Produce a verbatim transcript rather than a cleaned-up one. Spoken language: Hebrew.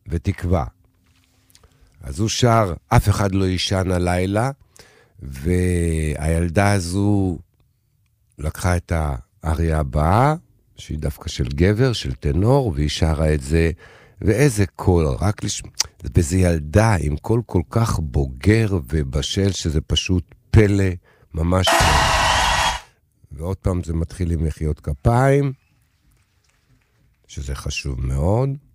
ותקווה. אז הוא שר, אף אחד לא ישן הלילה, והילדה הזו לקחה את האריה הבאה, שהיא דווקא של גבר, של טנור, והיא שרה את זה, ואיזה קול, רק לשמוע, וזה ילדה עם קול כל כך בוגר ובשל, שזה פשוט פלא, ממש פלא. ועוד פעם זה מתחיל עם מחיאות כפיים, שזה חשוב מאוד.